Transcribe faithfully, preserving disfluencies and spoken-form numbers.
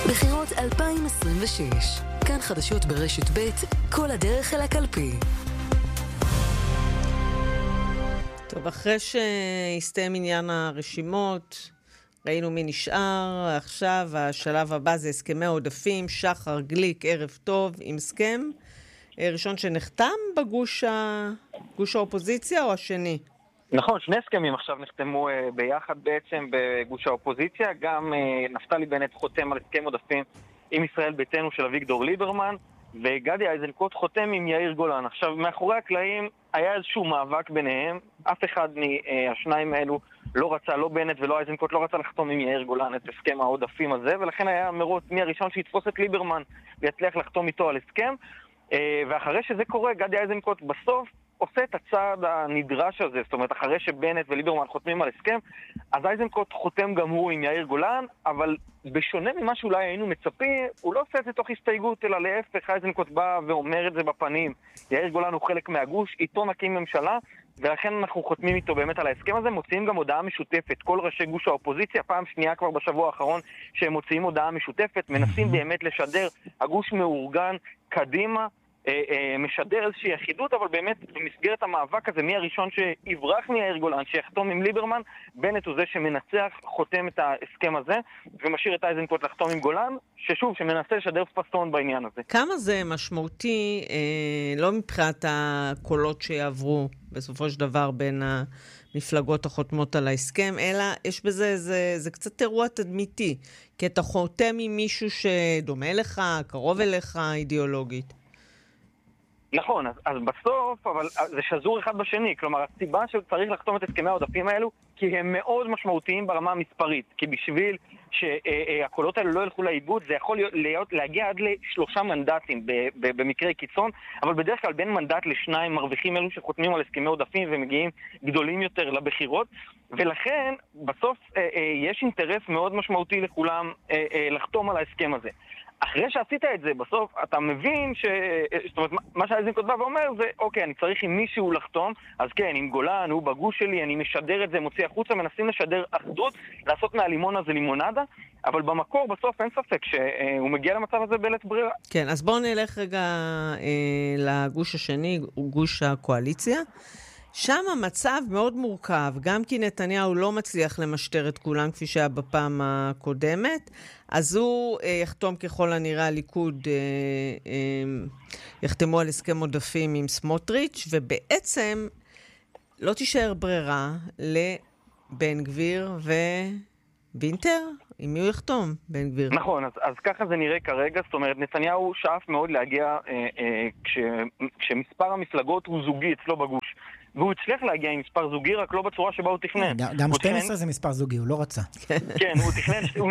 בחירות אלפיים עשרים ושש. כאן חדשות ברשת ב', כל הדרך אל הקלפי. טוב, אחרי שהסתיים עניין הרשימות, ראינו מי נשאר. עכשיו השלב הבא זה הסכמי העודפים. שחר גליק, ערב טוב, עם הסכם ראשון שנחתם בגוש ה... גוש האופוזיציה או השני? נכון, שני הסכמים עכשיו נחתמו uh, ביחד בעצם בגוש האופוזיציה. גם uh, נפתלי בנט חותם על הסכם עודפים עם ישראל ביתנו של אביגדור ליברמן, וגדי איזנקוט חותם עם יאיר גולן. עכשיו, מאחורי הקלעים היה איזשהו מאבק ביניהם. אף אחד מהשניים האלו לא רצה, לא בנט ולא איזנקוט, לא רצה לחתום עם יאיר גולן את הסכם העודפים הזה, ולכן היה מרוץ מי הראשון שיתפוס את ליברמן ויצליח לחתום איתו על הסכם. Uh, ואחרי שזה קורה, גדי איזנקוט בסוף עושה את הצעד הנדרש הזה. זאת אומרת, אחרי שבנט וליברמן חותמים על הסכם, אז איזנקוט חותם גם הוא עם יאיר גולן, אבל בשונה ממה שאולי היינו מצפים, הוא לא עושה את זה תוך הסתייגות, אלא להפך, איזנקוט בא ואומר את זה בפנים. יאיר גולן הוא חלק מהגוש, איתו נקים ממשלה, ולכן אנחנו חותמים איתו באמת על ההסכם הזה. מוציאים גם הודעה משותפת, כל ראשי גוש האופוזיציה, פעם שנייה כבר בשבוע האחרון שהם מוציאים הודעה משותפת, מנסים באמת לשדר, הגוש מאורגן קדימה, משדר איזושהי יחידות, אבל באמת במסגרת המאבק הזה, מי הראשון שיברח מיאיר גולן, שיחתום עם ליברמן, בנט הוא זה שמנצח, חותם את ההסכם הזה, ומשאיר את איזנקוט לחתום עם גולן, ששוב, שמנסה לשדר פסטון בעניין הזה. כמה זה משמעותי, אה, לא מבחינת הקולות שיעברו בסופו של דבר בין המפלגות החותמות על ההסכם, אלא יש בזה, זה, זה קצת אירוע תדמיתי, כי אתה חותם עם מישהו שדומה לך, קרוב אליך אידיאולוגית. נכון, אז, אז בסוף, אבל זה שזור אחד בשני. כלומר, הסיבה שצריך לחתום את הסכמי העודפים האלו, כי הם מאוד משמעותיים ברמה המספרית. כי בשביל שהקולות האלו לא ילכו לאיבוד, זה יכול להיות, להגיע עד לשלושה מנדטים במקרה קיצון, אבל בדרך כלל בין מנדט לשניים מרוויחים אלו שחותמים על הסכמי עודפים ומגיעים גדולים יותר לבחירות, ולכן בסוף יש אינטרס מאוד משמעותי לכולם לחתום על ההסכם הזה. אחרי שעשית את זה, בסוף אתה מבין ש... זאת אומרת, מה שאיזנקוט בא ואומר זה, אוקיי, אני צריך עם מישהו לחתום, אז כן, עם גולן, הוא בגוש שלי, אני משדר את זה, מוציא החוצה, מנסים לשדר אחדות, לעשות מהלימון הזה לימונדה, אבל במקור בסוף אין ספק שהוא מגיע למצב הזה בלית ברירה. כן, אז בואו נלך רגע אה, לגוש השני, גוש הקואליציה. שם המצב מאוד מורכב, גם כי נתניהו לא מצליח למשטר את כולם כפי שהיה בפעם הקודמת, אז הוא אה, יחתום ככל הנראה הליכוד, אה, אה, יחתמו על הסכם עודפים עם סמוטריץ', ובעצם לא תישאר ברירה לבן גביר ובינטר, עם מי הוא יחתום, בן גביר? נכון, אז, אז ככה זה נראה כרגע. זאת אומרת, נתניהו שאף מאוד להגיע אה, אה, כש, כשמספר המפלגות הוא זוגי אצלו בגוש. והוא הצליח להגיע עם מספר זוגי, רק לא בצורה שבה הוא תכנן. גם שתים עשרה זה מספר זוגי, הוא לא רצה. כן, הוא תכנן, הוא